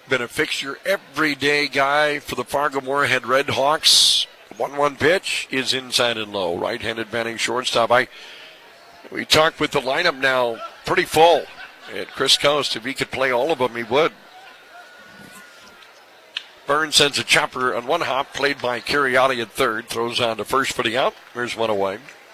Been a fixture everyday guy for the Fargo-Moorhead Redhawks. 1-1 pitch is inside and low. Right-handed batting shortstop. We talked with the lineup now, pretty full. And Chris Coast, if he could play all of them, he would. Burns sends a chopper on one hop, played by Carriotti at third. Throws on to first for the out. There's one away.